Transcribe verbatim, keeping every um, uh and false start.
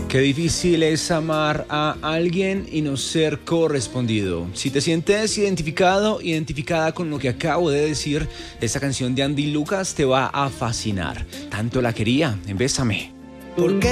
Qué difícil es amar a alguien y no ser correspondido. Si te sientes identificado, identificada con lo que acabo de decir, esta canción de Andy Lucas te va a fascinar. Tanto la quería en Bésame. ¿Por qué